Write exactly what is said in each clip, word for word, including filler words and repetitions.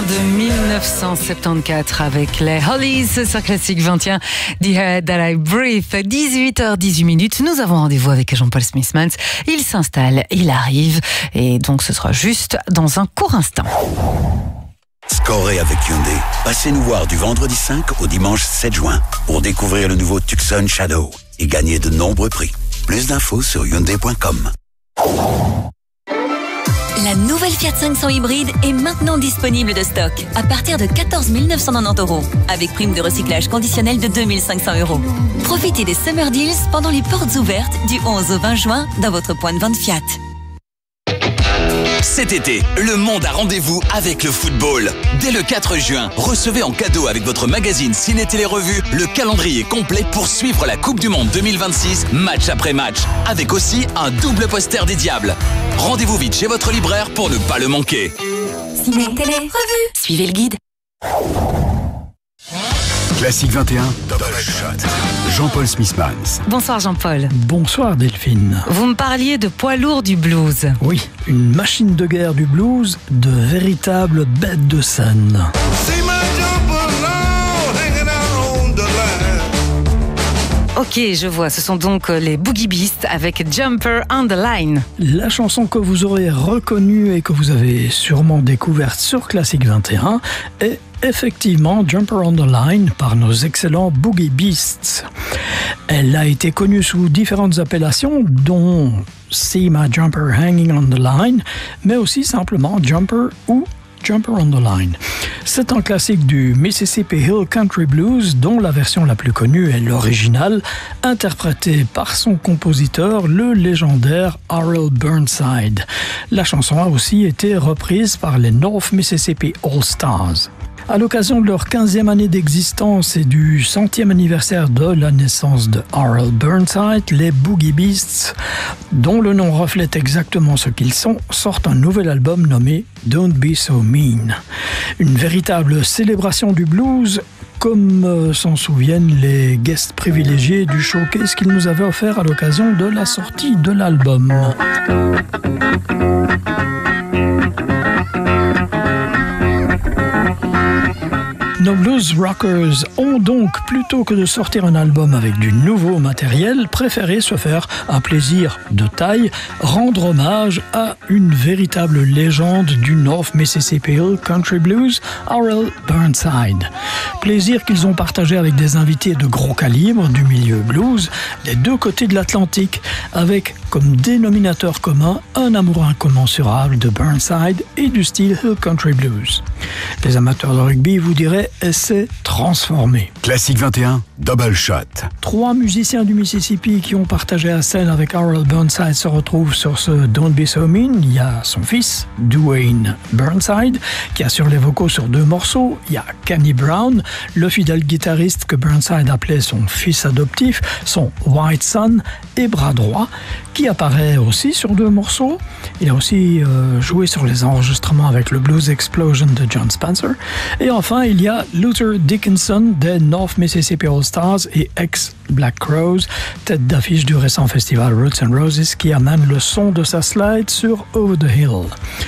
de dix-neuf cent soixante-quatorze avec les Hollies sur Classique vingt et un. The Air That I Breathe. dix-huit heures dix-huit minutes. Nous avons rendez-vous avec Jean-Paul Smith-Mans. Il s'installe, il arrive. Et donc ce sera juste dans un court instant. Scorez avec Hyundai. Passez nous voir du vendredi cinq au dimanche sept juin pour découvrir le nouveau Tucson Shadow et gagner de nombreux prix. Plus d'infos sur hyundai point com. La nouvelle Fiat cinq cents hybride est maintenant disponible de stock à partir de quatorze mille neuf cent quatre-vingt-dix euros avec prime de recyclage conditionnelle de deux mille cinq cents euros. Profitez des Summer Deals pendant les portes ouvertes du onze au vingt juin dans votre point de vente Fiat. Cet été, le monde a rendez-vous avec le football. Dès le quatre juin, recevez en cadeau avec votre magazine Ciné Télé Revue le calendrier complet pour suivre la Coupe du Monde deux mille vingt-six, match après match, avec aussi un double poster des Diables. Rendez-vous vite chez votre libraire pour ne pas le manquer. Ciné Télé Revue. Suivez le guide. Classique vingt et un, Double Shot. Jean-Paul Smith-Mans. Bonsoir Jean-Paul. Bonsoir Delphine. Vous me parliez de poids lourd du blues. Oui, une machine de guerre du blues, de véritables bêtes de scène. Ok, je vois, ce sont donc les Boogie Beasts avec Jumper on the Line. La chanson que vous aurez reconnue et que vous avez sûrement découverte sur Classique vingt et un est effectivement Jumper on the Line par nos excellents Boogie Beasts. Elle a été connue sous différentes appellations, dont See My Jumper Hanging on the Line, mais aussi simplement Jumper ou Jumper on the Line. C'est un classique du Mississippi Hill Country Blues dont la version la plus connue est l'original, interprétée par son compositeur, le légendaire Harold Burnside. La chanson a aussi été reprise par les North Mississippi All Stars. À l'occasion de leur quinzième année d'existence et du centième anniversaire de la naissance de Harold Burnside, les Boogie Beasts, dont le nom reflète exactement ce qu'ils sont, sortent un nouvel album nommé Don't Be So Mean. Une véritable célébration du blues, comme euh, s'en souviennent les guests privilégiés du showcase qu'ils nous avaient offert à l'occasion de la sortie de l'album. Nos blues rockers ont donc, plutôt que de sortir un album avec du nouveau matériel, préféré se faire un plaisir de taille, rendre hommage à une véritable légende du North Mississippi Hill Country Blues, Harold Burnside. Plaisir qu'ils ont partagé avec des invités de gros calibre du milieu blues des deux côtés de l'Atlantique, avec comme dénominateur commun un amour incommensurable de Burnside et du style Hill Country Blues. Les amateurs de rugby vous diraient « essai transformé ». Classique vingt et un, Double Shot. Trois musiciens du Mississippi qui ont partagé la scène avec Harold Burnside se retrouvent sur ce Don't Be So Mean. Il y a son fils, Dwayne Burnside, qui assure les vocaux sur deux morceaux. Il y a Kenny Brown, le fidèle guitariste que Burnside appelait son fils adoptif, son White Son et bras droit, qui apparaît aussi sur deux morceaux. Il a aussi euh, joué sur les enregistrements avec le Blues Explosion de John Spencer. Et enfin, il y a Luther Dickinson des North Mississippi All Stars et ex-Black Crowes, tête d'affiche du récent festival Roots and Roses, qui amène le son de sa slide sur Over the Hill.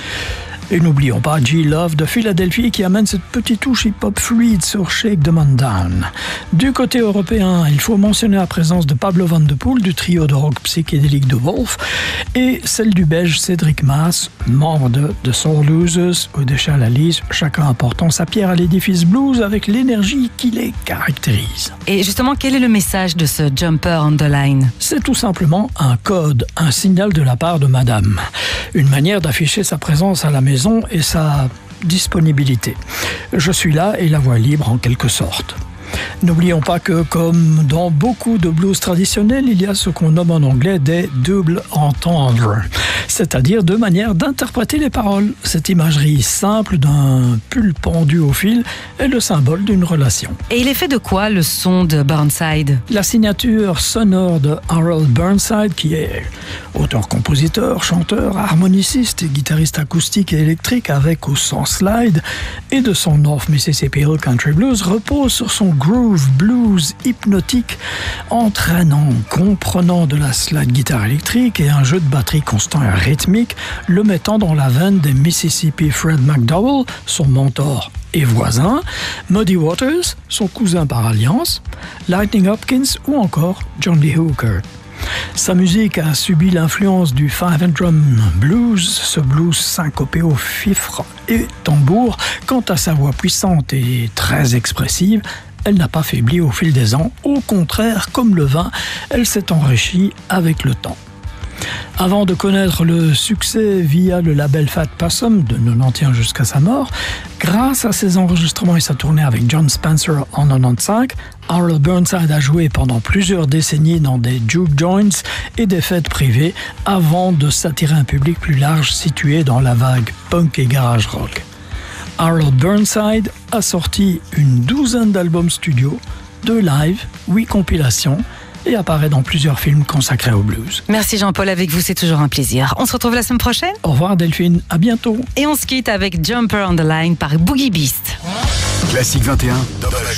Et n'oublions pas G-Love de Philadelphie qui amène cette petite touche hip-hop fluide sur Shake the Man Down. Du côté européen, il faut mentionner la présence de Pablo Van de Poel du trio de rock psychédélique de Wolf et celle du belge Cédric Maas, membre de The Soul Losers ou de Chalalis, chacun apportant sa pierre à l'édifice blues avec l'énergie qui les caractérise. Et justement, quel est le message de ce Jumper on the Line ? C'est tout simplement un code, un signal de la part de madame. Une manière d'afficher sa présence à la maison et sa disponibilité. Je suis là et la voix libre en quelque sorte. N'oublions pas que, comme dans beaucoup de blues traditionnels, il y a ce qu'on nomme en anglais des double entendre, c'est-à-dire deux manières d'interpréter les paroles. Cette imagerie simple d'un pull pendu au fil est le symbole d'une relation. Et il est fait de quoi le son de Burnside ? La signature sonore de Harold Burnside, qui est Auteur-compositeur, chanteur, harmoniciste et guitariste acoustique et électrique avec ou sans slide, et de son North Mississippi Hill Country Blues repose sur son groove blues hypnotique, entraînant, comprenant de la slide guitare électrique et un jeu de batterie constant et rythmique, le mettant dans la veine des Mississippi Fred McDowell, son mentor et voisin, Muddy Waters, son cousin par alliance, Lightning Hopkins ou encore John Lee Hooker. Sa musique a subi l'influence du five and drum blues, ce blues syncopé au fifre et tambour. Quant à sa voix puissante et très expressive, elle n'a pas faibli au fil des ans. Au contraire, comme le vin, elle s'est enrichie avec le temps. Avant de connaître le succès via le label Fat Possum de quatre-vingt-onze jusqu'à sa mort, grâce à ses enregistrements et sa tournée avec John Spencer en quatre-vingt-quinze, Harold Burnside a joué pendant plusieurs décennies dans des juke joints et des fêtes privées avant de s'attirer un public plus large situé dans la vague punk et garage rock. Harold Burnside a sorti une douzaine d'albums studio, deux live, huit compilations, et apparaît dans plusieurs films consacrés au blues. Merci Jean-Paul, avec vous c'est toujours un plaisir. On se retrouve la semaine prochaine. Au revoir Delphine, à bientôt. Et on se quitte avec Jumper on the Line par Boogie Beast. Classique vingt et un, Double